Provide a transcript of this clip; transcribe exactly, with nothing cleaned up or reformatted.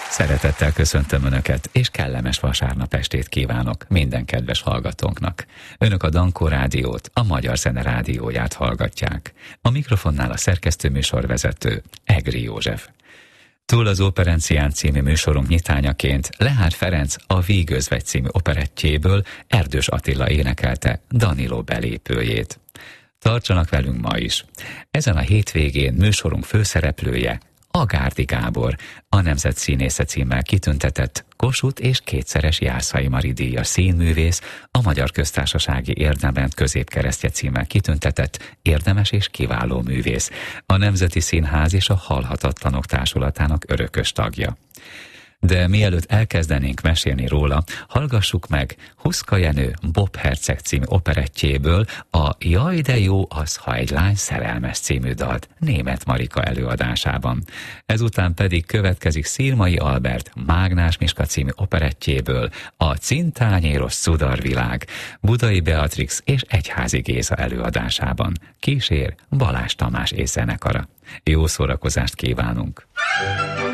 Szeretettel köszöntöm Önöket, és kellemes vasárnap estét kívánok minden kedves hallgatónknak. Önök a Dankó Rádiót, a Magyar Zene Rádióját hallgatják. A mikrofonnál a szerkesztőműsorvezető, Egri József. Túl az Operencián című műsorunk nyitányaként Lehár Ferenc a Vígözvegy című operettjéből Erdős Attila énekelte Daniló belépőjét. Tartsanak velünk ma is. Ezen a hétvégén műsorunk főszereplője Agárdi Gábor, a Nemzetszínésze címmel kitüntetett Kossuth és kétszeres Jászai Mari díjas színművész, a Magyar Köztársasági Érdemrend középkeresztje címmel kitüntetett érdemes és kiváló művész, a Nemzeti Színház és a Halhatatlanok Társulatának örökös tagja. De mielőtt elkezdenénk mesélni róla, hallgassuk meg Huszka Jenő Bob Herceg című operettjéből a Jaj de jó az, ha egy lány szerelmes című dalt Németh Marika előadásában. Ezután pedig következik Szirmai Albert Mágnás Miska című operettjéből a Cintányéros Cudarvilág Budai Beatrix és Egyházi Géza előadásában. Kísér Balázs Tamás és zenekara. Jó szórakozást kívánunk!